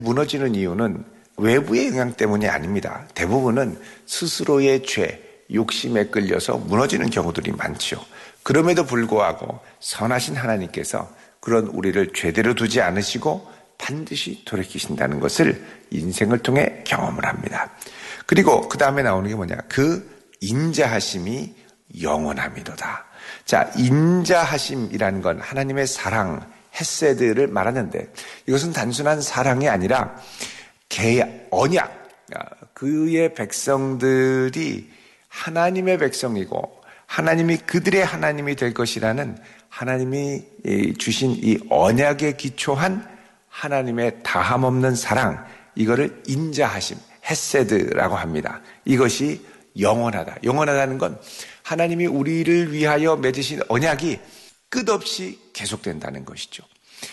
무너지는 이유는 외부의 영향 때문이 아닙니다. 대부분은 스스로의 죄, 욕심에 끌려서 무너지는 경우들이 많죠. 그럼에도 불구하고 선하신 하나님께서 그런 우리를 죄대로 두지 않으시고 반드시 돌이키신다는 것을 인생을 통해 경험을 합니다. 그리고 그 다음에 나오는 게 뭐냐? 그 인자하심이 영원함이도다. 자, 인자하심이라는 건 하나님의 사랑, 헤세드를 말하는데 이것은 단순한 사랑이 아니라 언약, 그의 백성들이 하나님의 백성이고 하나님이 그들의 하나님이 될 것이라는 하나님이 주신 이 언약에 기초한 하나님의 다함없는 사랑, 이거를 인자하심, 헤세드라고 합니다. 이것이 영원하다. 영원하다는 건 하나님이 우리를 위하여 맺으신 언약이 끝없이 계속된다는 것이죠.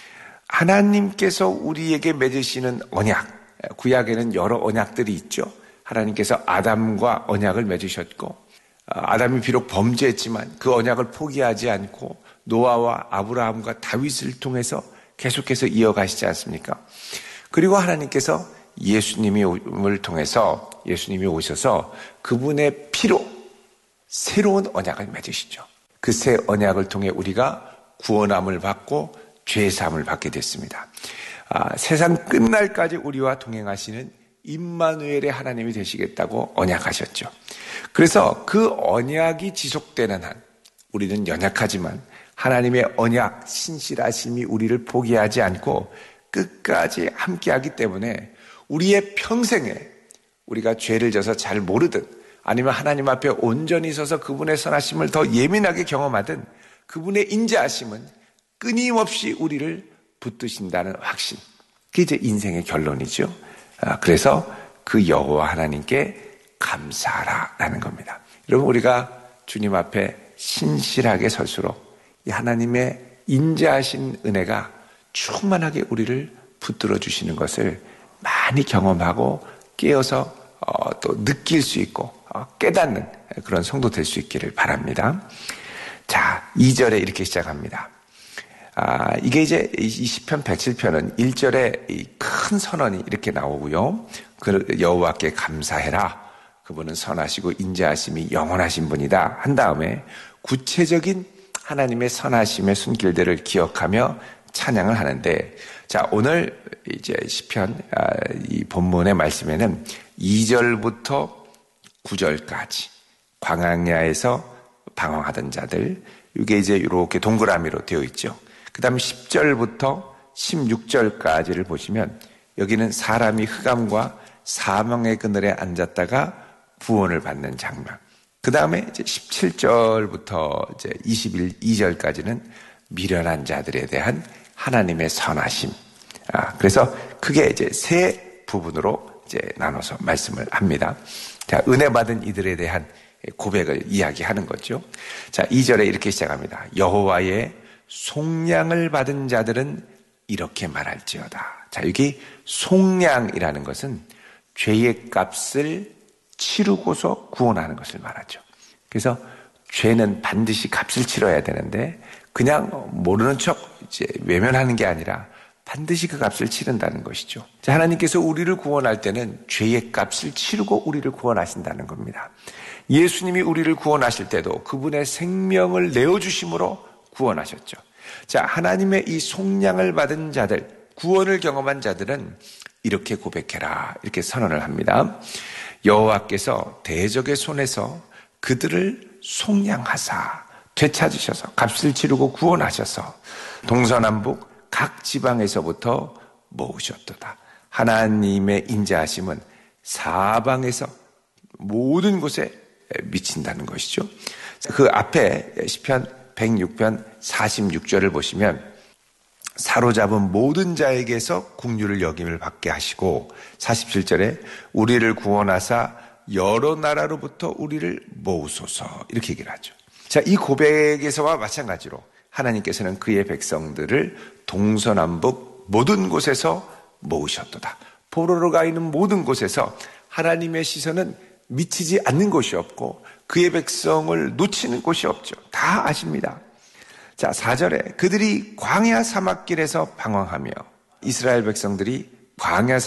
하나님께서 우리에게 맺으시는 언약, 구약에는 여러 언약들이 있죠. 하나님께서 아담과 언약을 맺으셨고 아담이 비록 범죄했지만 그 언약을 포기하지 않고 노아와 아브라함과 다윗을 통해서 계속해서 이어가시지 않습니까? 그리고 하나님께서 예수님을 통해서 예수님이 오셔서 그분의 피로 새로운 언약을 맺으시죠. 그 새 언약을 통해 우리가 구원함을 받고 죄사함을 받게 됐습니다. 세상 끝날까지 우리와 동행하시는 임마누엘의 하나님이 되시겠다고 언약하셨죠. 그래서 그 언약이 지속되는 한 우리는 연약하지만 하나님의 언약, 신실하심이 우리를 포기하지 않고 끝까지 함께하기 때문에 우리의 평생에 우리가 죄를 져서 잘 모르든 아니면 하나님 앞에 온전히 서서 그분의 선하심을 더 예민하게 경험하든 그분의 인자하심은 끊임없이 우리를 붙드신다는 확신. 그게 이제 인생의 결론이죠. 그래서 그 여호와 하나님께 감사하라라는 겁니다. 여러분, 우리가 주님 앞에 신실하게 설수록 이 하나님의 인자하신 은혜가 충만하게 우리를 붙들어 주시는 것을 많이 경험하고 깨어서 또 느낄 수 있고 깨닫는 그런 성도 될 수 있기를 바랍니다. 자, 2절에 이렇게 시작합니다. 이게 이제 이 시편 107편은 1절에 이 큰 선언이 이렇게 나오고요. 그 여호와께 감사해라. 그분은 선하시고 인자하심이 영원하신 분이다. 한 다음에 구체적인 하나님의 선하심의 손길들을 기억하며 찬양을 하는데, 자, 오늘 이제 시편 이 본문의 말씀에는 2절부터 9절까지 광야에서 방황하던 자들, 이게 이제 이렇게 동그라미로 되어 있죠. 그 다음에 10절부터 16절까지를 보시면 여기는 사람이 흑암과 사망의 그늘에 앉았다가 구원을 받는 장면. 그 다음에 이제 17절부터 이제 22절까지는 미련한 자들에 대한 하나님의 선하심. 그래서 그게 이제 세 부분으로 이제 나눠서 말씀을 합니다. 자, 은혜 받은 이들에 대한 고백을 이야기하는 거죠. 자, 2절에 이렇게 시작합니다. 여호와의 속량을 받은 자들은 이렇게 말할지어다. 자, 여기 속량이라는 것은 죄의 값을 치르고서 구원하는 것을 말하죠. 그래서 죄는 반드시 값을 치러야 되는데 그냥 모르는 척 이제 외면하는 게 아니라 반드시 그 값을 치른다는 것이죠. 자, 하나님께서 우리를 구원할 때는 죄의 값을 치르고 우리를 구원하신다는 겁니다. 예수님이 우리를 구원하실 때도 그분의 생명을 내어주심으로 구원하셨죠. 자, 하나님의 이 속량을 받은 자들, 구원을 경험한 자들은 이렇게 고백해라, 이렇게 선언을 합니다. 여호와께서 대적의 손에서 그들을 속량하사 되찾으셔서 값을 치르고 구원하셔서 동서남북 각 지방에서부터 모으셨도다. 하나님의 인자하심은 사방에서 모든 곳에 미친다는 것이죠. 그 앞에 시편 106편 46절을 보시면 사로잡은 모든 자에게서 긍휼을 여김을 받게 하시고 47절에 우리를 구원하사 여러 나라로부터 우리를 모으소서 이렇게 얘기를 하죠. 자, 이 고백에서와 마찬가지로 하나님께서는 그의 백성들을 동서남북 모든 곳에서 모으셨도다. 포로로 가 있는 모든 곳에서 하나님의 시선은 미치지 않는 곳이 없고 그의 백성을 놓치는 곳이 없죠. 다 아십니다. 자, 4절에 그들이 광야 사막길에서 방황하며 이스라엘 백성들이 광야